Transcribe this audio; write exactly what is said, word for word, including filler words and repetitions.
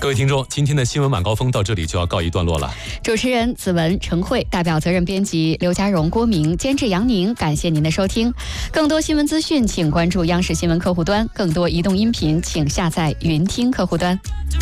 各位听众，今天的新闻晚高峰到这里就要告一段落了。 主持人子文、陈慧，代表责任编辑刘家荣、郭明，监制杨宁，感谢您的收听。更多新闻资讯，请关注央视新闻客户端；更多移动音频，请下载云听客户端。